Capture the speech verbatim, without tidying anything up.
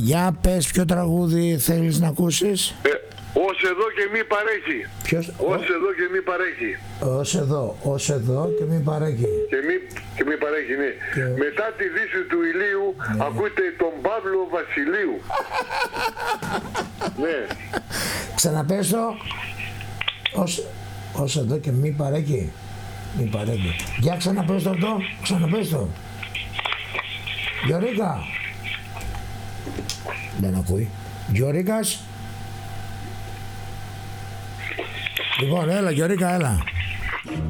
Για πες ποιο τραγούδι θέλεις να ακούσεις. Ε, ως εδώ και μη παρέχει. Ποιος? Ως εδώ και μη παρέχει. Ως εδώ, ως εδώ και μη παρέχει. Και μη, και μη παρέχει, ναι. Και... Μετά τη δύση του ηλίου, ναι, ακούτε τον Παύλο Βασιλείου. Ναι. Ξαναπες το. Ως, ως εδώ και μη παρέχει. Μη παρέχει. Για ξαναπες το αυτό. Ξαναπες το. Γιωρίκα. Δεν ακούει. Γιωρίκας. Λοιπόν, έλα Γιωρίκα, έλα.